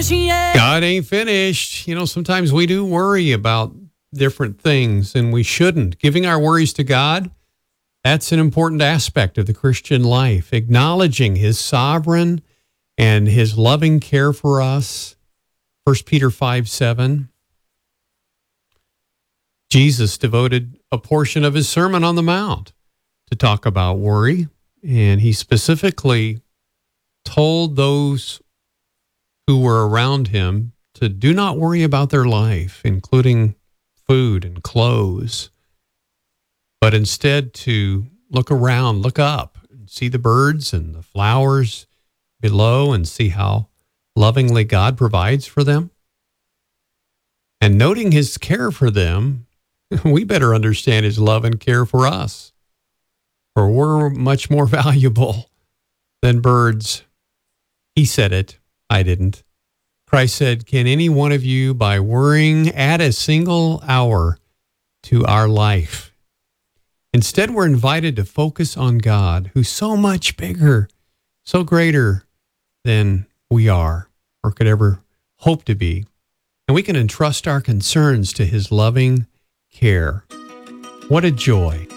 finished yet. God ain't finished. Sometimes we do worry about different things, and we shouldn't. Giving our worries to God, that's an important aspect of the Christian life. Acknowledging his sovereign and his loving care for us. 1 Peter 5:7. Jesus devoted a portion of his Sermon on the Mount to talk about worry, and he specifically told those who were around him to do not worry about their life, including food and clothes, but instead to look around, look up, and see the birds and the flowers below and see how lovingly God provides for them. And noting his care for them, we better understand his love and care for us, for we're much more valuable than birds. He said it. I didn't. Christ said, can any one of you, by worrying, add a single hour to our life? Instead, we're invited to focus on God, who's so much bigger, so greater than we are or could ever hope to be. And we can entrust our concerns to his loving care. What a joy.